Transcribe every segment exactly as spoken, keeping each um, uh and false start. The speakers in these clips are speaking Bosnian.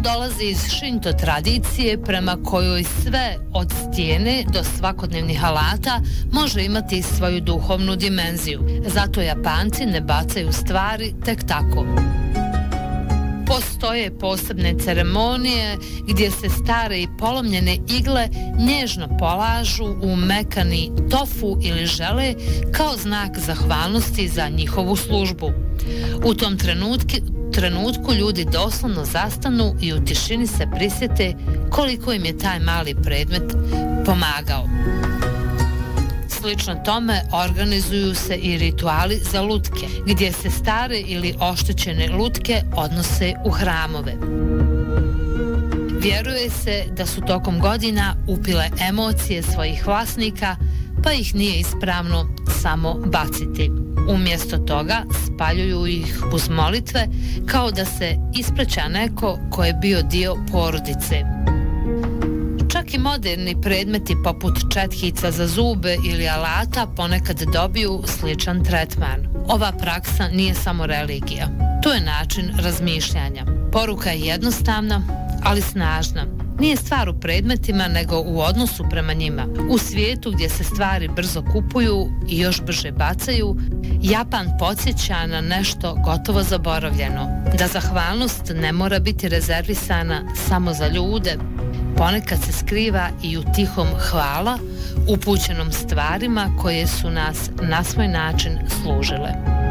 dolazi iz Shinto tradicije prema kojoj sve od stijene do svakodnevnih alata može imati svoju duhovnu dimenziju. Zato Japanci ne bacaju stvari tek tako. Postoje posebne ceremonije gdje se stare i polomljene igle nježno polažu u mekani tofu ili žele kao znak zahvalnosti za njihovu službu. U tom trenutku, trenutku ljudi doslovno zastanu i u tišini se prisjete koliko im je taj mali predmet pomagao. Slično tome organizuju se i rituali za lutke, gdje se stare ili oštećene lutke odnose u hramove. Vjeruje se da su tokom godina upile emocije svojih vlasnika, pa ih nije ispravno samo baciti. Umjesto toga spaljuju ih uz molitve kao da se ispraća neko ko je bio dio porodice. Čak i moderni predmeti poput četkica za zube ili alata ponekad dobiju sličan tretman. Ova praksa nije samo religija. To je način razmišljanja. Poruka je jednostavna, ali snažna. Nije stvar u predmetima, nego u odnosu prema njima. U svijetu gdje se stvari brzo kupuju i još brže bacaju, Japan podsjeća na nešto gotovo zaboravljeno. Da zahvalnost ne mora biti rezervisana samo za ljude. Ponekad se skriva i u tihom hvala, upućenom stvarima koje su nas na svoj način služile.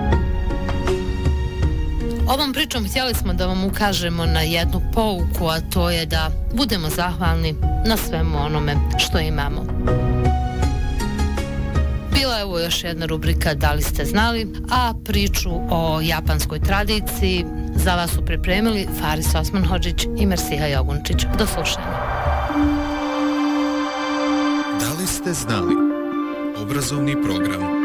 Ovom pričom htjeli smo da vam ukažemo na jednu pouku, a to je da budemo zahvalni na svemu onome što imamo. Bila je ovo još jedna rubrika Da li ste znali, a priču o japanskoj tradiciji za vas su pripremili Faris Osmanhodžić i Mersiha Jogunčić. Do slušanja. Da li ste znali? Obrazovni program